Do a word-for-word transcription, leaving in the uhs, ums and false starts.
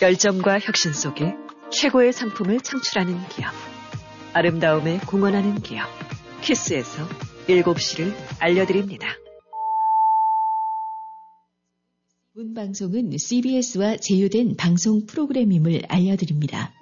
열정과 혁신 속에 최고의 상품을 창출하는 기업. 아름다움에 공헌하는 기업. 키스에서 일곱 시를 알려드립니다. 본 방송은 씨비에스와 제휴된 방송 프로그램임을 알려드립니다.